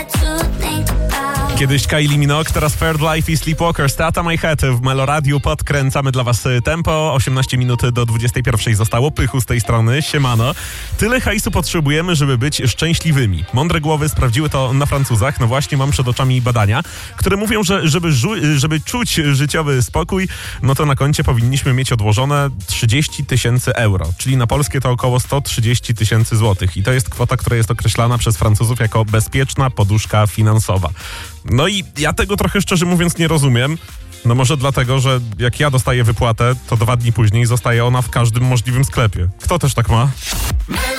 Kiedyś Kylie Minogue, teraz Third Life i Sleepwalkers, Tata My Head w Meloradiu. Podkręcamy dla was tempo. 18 minut do 21 zostało. Pychu z tej strony, siemano. Tyle hajsu potrzebujemy, żeby być szczęśliwymi. Mądre głowy sprawdziły to na Francuzach. No właśnie, mam przed oczami badania, które mówią, że żeby czuć życiowy spokój, no to na koncie powinniśmy mieć odłożone 30 000 euro. Czyli na polskie to około 130 000 złotych. I to jest kwota, która jest określana przez Francuzów jako bezpieczna poduszka finansowa. No i ja tego trochę szczerze mówiąc nie rozumiem. No może dlatego, że jak ja dostaję wypłatę, to 2 dni później zostaje ona w każdym możliwym sklepie. Kto też tak ma?